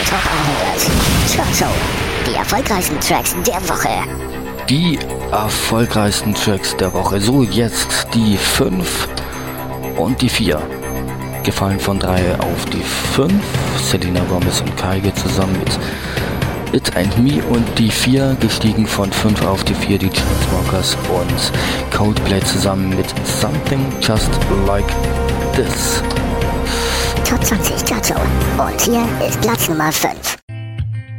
Top 100. Chart Show. Die erfolgreichsten Tracks der Woche. Die erfolgreichsten Tracks der Woche. So, jetzt die 5 und die 4. Gefallen von 3 auf die 5. Selena Gomez und Kygo zusammen mit It and Me. Und die 4 gestiegen von 5 auf die 4. Die Chainsmokers und Coldplay zusammen mit Something Just Like This. Top 20 Chart Show. Und hier ist Platz Nummer 5.